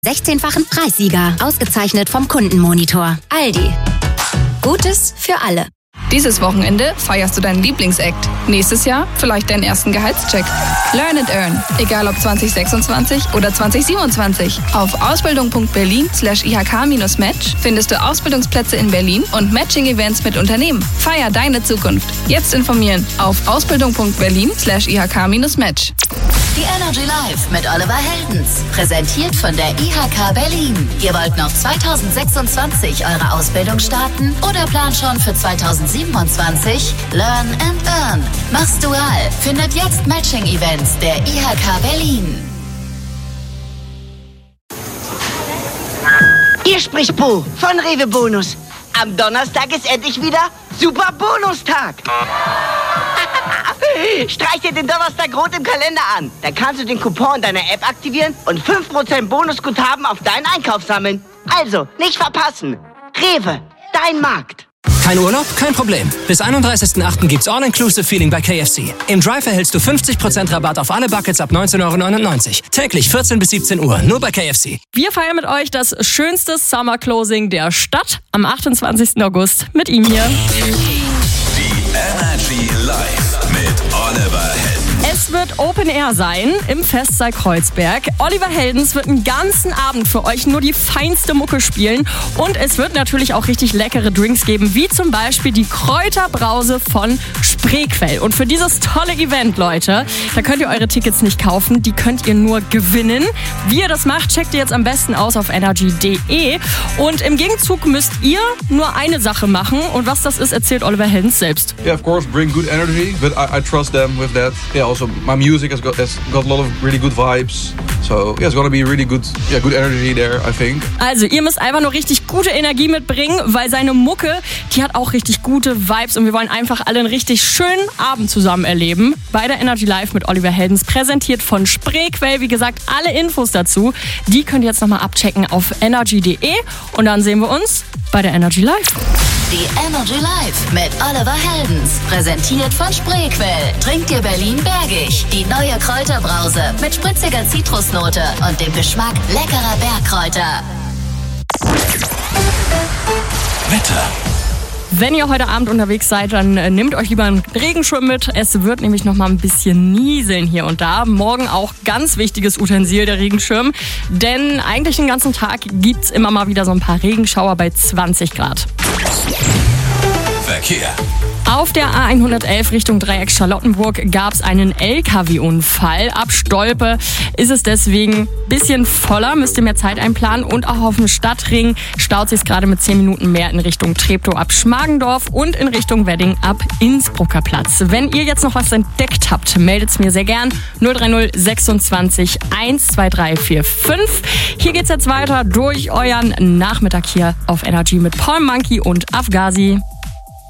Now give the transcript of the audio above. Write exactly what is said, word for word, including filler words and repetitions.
sechzehnfachen Preissieger, ausgezeichnet vom Kundenmonitor. Aldi. Gutes für alle. Dieses Wochenende feierst du deinen Lieblingsakt. Nächstes Jahr vielleicht deinen ersten Gehaltscheck. Learn and Earn. Egal ob zwanzig sechsundzwanzig oder zwanzig siebenundzwanzig. Auf ausbildung.berlin slash ihk-match findest du Ausbildungsplätze in Berlin und Matching-Events mit Unternehmen. Feier deine Zukunft. Jetzt informieren auf ausbildung.berlin slash ihk-match. Die Energy Live mit Oliver Heldens. Präsentiert von der I H K Berlin. Ihr wollt noch zweitausendsechsundzwanzig eure Ausbildung starten oder plant schon für zweitausendsiebenundzwanzig? Learn and Earn. Mach's dual. Findet jetzt Matching-Events der I H K Berlin. Hier spricht Bo von Rewe Bonus. Am Donnerstag ist endlich wieder Super Bonustag. Streich dir den Donnerstag rot im Kalender an. Dann kannst du den Coupon deiner App aktivieren und fünf Prozent Bonusguthaben auf deinen Einkauf sammeln. Also, nicht verpassen. Rewe, dein Markt. Kein Urlaub? Kein Problem. Bis einunddreißigsten achten gibt's All-Inclusive Feeling bei K F C. Im Drive erhältst du fünfzig Prozent Rabatt auf alle Buckets ab neunzehn Euro neunundneunzig. Täglich vierzehn bis siebzehn Uhr, nur bei K F C. Wir feiern mit euch das schönste Summer Closing der Stadt am achtundzwanzigsten August mit ihm hier. Die Energy Live mit Oliver Heldens. Es wird Open Air sein im Festsaal Kreuzberg. Oliver Heldens wird einen ganzen Abend für euch nur die feinste Mucke spielen. Und es wird natürlich auch richtig leckere Drinks geben, wie zum Beispiel die Kräuterbrause von Spreequell. Und für dieses tolle Event, Leute, da könnt ihr eure Tickets nicht kaufen, die könnt ihr nur gewinnen. Wie ihr das macht, checkt ihr jetzt am besten aus auf energy punkt de. Und im Gegenzug müsst ihr nur eine Sache machen. Und was das ist, erzählt Oliver Heldens selbst. Yeah, of course, bring good energy, but I, I trust them with that. Yeah, also my music has got has got a lot of really good vibes. So yeah, it's gonna be really good, yeah, good energy there, I think. Also ihr müsst einfach nur richtig gute Energie mitbringen, weil seine Mucke, die hat auch richtig gute Vibes und wir wollen einfach alle einen richtig schönen Abend zusammen erleben. Bei der Energy Live mit Oliver Heldens, präsentiert von Spreequell. Wie gesagt, alle Infos dazu, die könnt ihr jetzt nochmal abchecken auf energy punkt de und dann sehen wir uns bei der Energy Live. Die Energy Live mit Oliver Heldens. Präsentiert von Spreequell. Trinkt ihr Berlin bergig. Die neue Kräuterbrause mit spritziger Zitrusnote und dem Geschmack leckerer Bergkräuter. Wetter. Wenn ihr heute Abend unterwegs seid, dann äh, nehmt euch lieber einen Regenschirm mit. Es wird nämlich noch mal ein bisschen nieseln hier und da. Morgen auch ganz wichtiges Utensil, der Regenschirm. Denn eigentlich den ganzen Tag gibt's immer mal wieder so ein paar Regenschauer bei zwanzig Grad. Verkehr. Auf der A hundertelf Richtung Dreieck Charlottenburg gab es einen L K W-Unfall. Ab Stolpe ist es deswegen ein bisschen voller, müsst ihr mehr Zeit einplanen. Und auch auf dem Stadtring staut sich gerade mit zehn Minuten mehr in Richtung Treptow ab Schmargendorf und in Richtung Wedding ab Innsbrucker Platz. Wenn ihr jetzt noch was entdeckt habt, meldet es mir sehr gern. null drei null sechsundzwanzig eins zwei drei vier fünf. Hier geht's jetzt weiter durch euren Nachmittag hier auf Energy mit Paul Monkey und Afghazi.